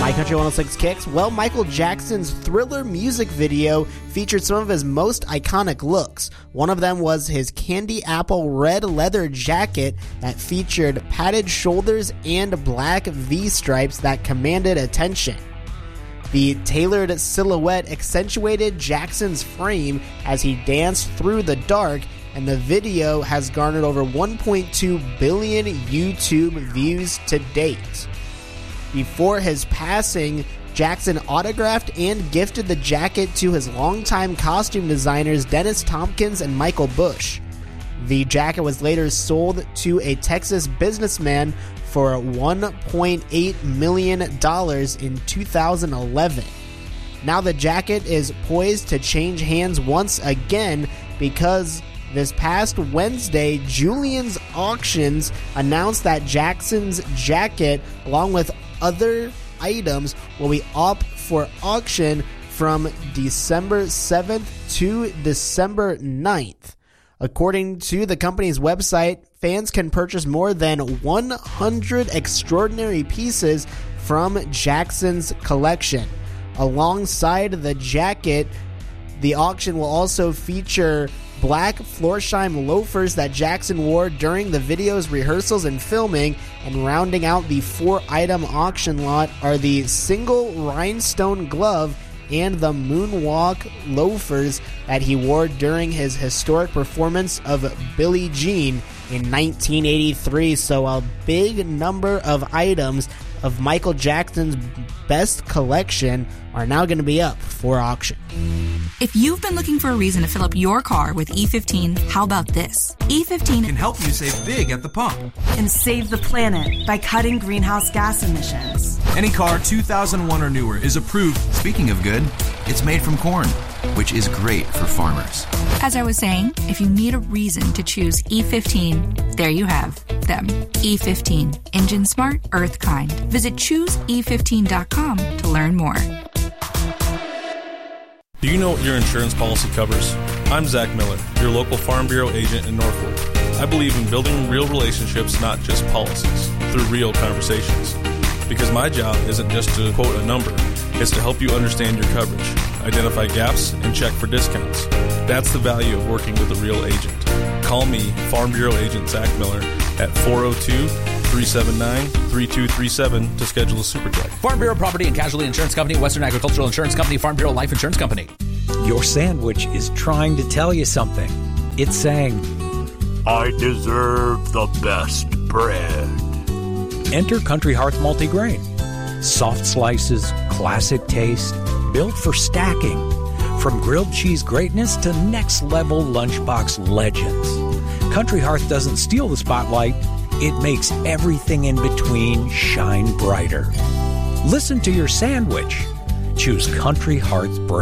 My Country 106 Kicks. Well, Michael Jackson's Thriller music video featured some of his most iconic looks. One of them was his candy apple red leather jacket that featured padded shoulders and black V-stripes that commanded attention. The tailored silhouette accentuated Jackson's frame as he danced through the dark, and the video has garnered over 1.2 billion YouTube views to date. Before his passing, Jackson autographed and gifted the jacket to his longtime costume designers Dennis Tompkins and Michael Bush. The jacket was later sold to a Texas businessman for $1.8 million in 2011. Now the jacket is poised to change hands once again because this past Wednesday, Julian's Auctions announced that Jackson's jacket, along with other items, will be up for auction from December 7th to December 9th. According to the company's website, fans can purchase more than 100 extraordinary pieces from Jackson's collection. Alongside the jacket, the auction will also feature black Florsheim loafers that Jackson wore during the video's rehearsals and filming, and rounding out the 4-item auction lot are the single rhinestone glove and the moonwalk loafers that he wore during his historic performance of Billie Jean in 1983. So a big number of items of Michael Jackson's best collection are now going to be up for auction. If you've been looking for a reason to fill up your car with E15, how about this? E15 can help you save big at the pump and save the planet by cutting greenhouse gas emissions. Any car 2001 or newer is approved. Speaking of good, it's made from corn, which is great for farmers. As I was saying, if you need a reason to choose E15, there you have them. E15. Engine smart, earth kind. Visit chooseE15.com to learn more. Do you know what your insurance policy covers? I'm Zach Miller, your local Farm Bureau agent in Northwood. I believe in building real relationships, not just policies, through real conversations. Because my job isn't just to quote a number, it's to help you understand your coverage, identify gaps, and check for discounts. That's the value of working with a real agent. Call me, Farm Bureau agent Zach Miller, at 402-379-3237 to schedule a super check. Farm Bureau Property and Casualty Insurance Company, Western Agricultural Insurance Company, Farm Bureau Life Insurance Company. Your sandwich is trying to tell you something. It's saying, I deserve the best bread. Enter Country Hearth Multigrain. Soft slices, classic taste, built for stacking. From grilled cheese greatness to next-level lunchbox legends. Country Hearth doesn't steal the spotlight. It makes everything in between shine brighter. Listen to your sandwich. Choose Country Hearth bread.